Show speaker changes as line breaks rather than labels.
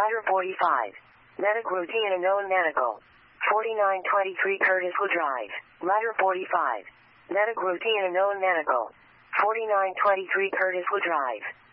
Ladder 45. Medic routine unknown medical. 4923 Curtiswood Drive. Ladder 45. Medic routine unknown medical. 4923 Curtiswood Drive.